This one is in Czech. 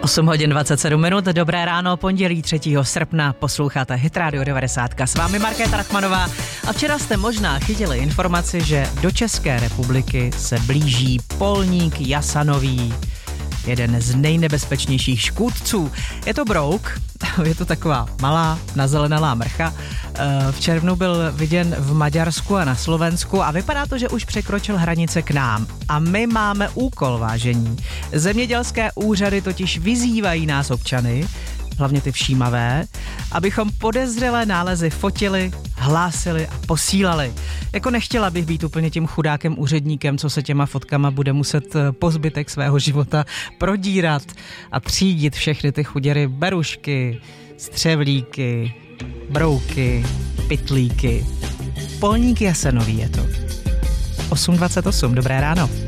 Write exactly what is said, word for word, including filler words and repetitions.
osm hodin dvacet sedm minut, dobré ráno, pondělí třetího srpna, posloucháte Hit Radio devadesát. S vámi Markéta Rachmanová a včera jste možná chytili informaci, že do České republiky se blíží polník jasanový, jeden z nejnebezpečnějších škůdců. Je to brouk, je to taková malá nazelenalá mrcha. V červnu byl viděn v Maďarsku a na Slovensku a vypadá to, že už překročil hranice k nám. A my máme úkol, vážení. Zemědělské úřady totiž vyzývají nás občany, hlavně ty všímavé, abychom podezřelé nálezy fotili, hlásili a posílali. Jako nechtěla bych být úplně tím chudákem úředníkem, co se těma fotkama bude muset po zbytek svého života prodírat a třídit všechny ty chuděry berušky, střevlíky, brouky, pytlíky. Polník jasanový je to. osm dvacet osm, dobré ráno.